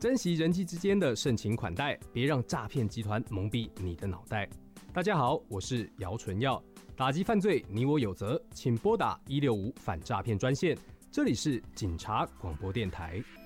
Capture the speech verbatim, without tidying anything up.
珍惜人际之间的盛情款待，别让诈骗集团蒙蔽你的脑袋。大家好，我是姚纯耀，打击犯罪你我有责，请拨打一六五反诈骗专线。这里是警察广播电台。